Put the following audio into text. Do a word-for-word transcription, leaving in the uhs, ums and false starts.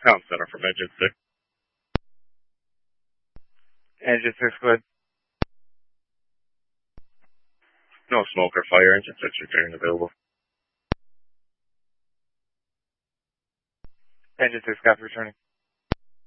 Com Center from Engine six. Engine six, go ahead. No smoke or fire. Engine six returning available. Engine six, copy returning.